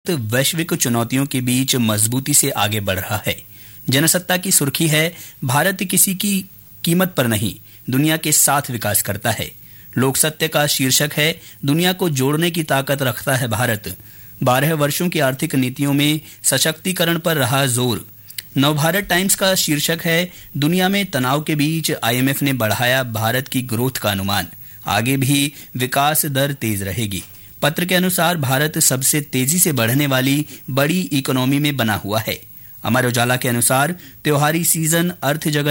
वैश्विक चुनौतियों के बीच मजबूती से आगे बढ़ रहा है। जनसत्ता की सुर्खी है, भारत किसी की कीमत पर नहीं, दुनिया के साथ विकास करता है। लोक सत्य का शीर्षक है, दुनिया को जोड़ने की ताकत रखता है भारत। 12 वर्षों की आर्थिक नीतियों में सशक्तिकरण पर रहा जोर। नवभारत टाइम्स का शीर्षक है, दुनिया में तनाव के बीच IMF ने बढ़ाया भारत की ग्रोथ का अनुमान, आगे भी विकास दर तेज रहेगी। पत्र के अनुसार भारत सबसे तेजी से बढ़ने वाली बड़ी इकोनॉमी में बना हुआ है। अमर उजाला के अनुसार त्योहारी सीजन, अर्थ जगत